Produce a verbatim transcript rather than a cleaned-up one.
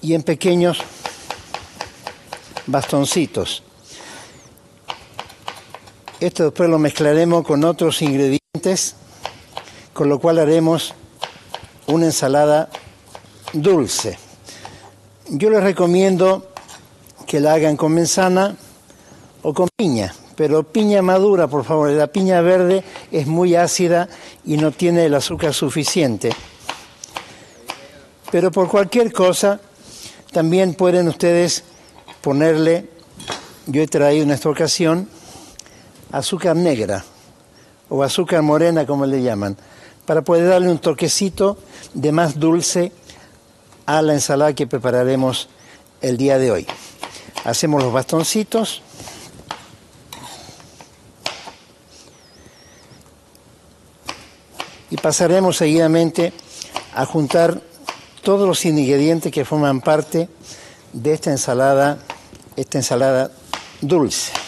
y en pequeños bastoncitos. Esto después lo mezclaremos con otros ingredientes, con lo cual haremos una ensalada dulce. Yo les recomiendo que la hagan con manzana o con piña, pero piña madura, por favor. La piña verde es muy ácida y no tiene el azúcar suficiente. Pero por cualquier cosa, también pueden ustedes ponerle, yo he traído en esta ocasión, azúcar negra o azúcar morena, como le llaman, para poder darle un toquecito de más dulce a la ensalada que prepararemos el día de hoy. Hacemos los bastoncitos. Y pasaremos seguidamente a juntar todos los ingredientes que forman parte de esta ensalada, esta ensalada dulce.